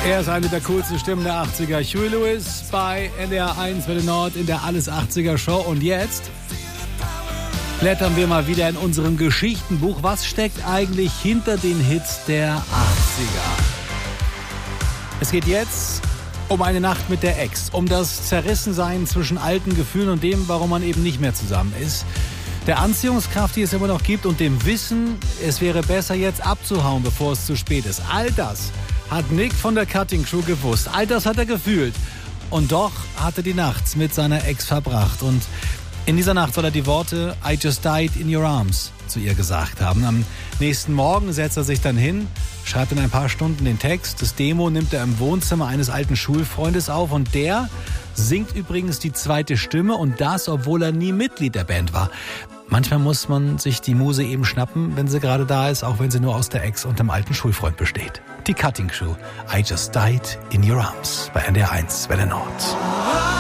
Er ist eine der coolsten Stimmen der 80er. Huey Lewis bei NDR 1 Welle Nord in der Alles 80er Show. Und jetzt blättern wir mal wieder in unserem Geschichtenbuch. Was steckt eigentlich hinter den Hits der 80er? Es geht jetzt um eine Nacht mit der Ex, um das Zerrissensein zwischen alten Gefühlen und dem, warum man eben nicht mehr zusammen ist. Der Anziehungskraft, die es immer noch gibt, und dem Wissen, es wäre besser jetzt abzuhauen, bevor es zu spät ist. All das hat Nick von der Cutting Crew gewusst. All das hat er gefühlt. Und doch hat er die Nacht mit seiner Ex verbracht. Und in dieser Nacht soll er die Worte "I just died in your arms" zu ihr gesagt haben. Am nächsten Morgen setzt er sich dann hin, schreibt in ein paar Stunden den Text. Das Demo nimmt er im Wohnzimmer eines alten Schulfreundes auf. Und der singt übrigens die zweite Stimme. Und das, obwohl er nie Mitglied der Band war. Manchmal muss man sich die Muse eben schnappen, wenn sie gerade da ist, auch wenn sie nur aus der Ex und dem alten Schulfreund besteht. Die Cutting Crew, "I just died in your arms" bei NDR 1 Welle Nord.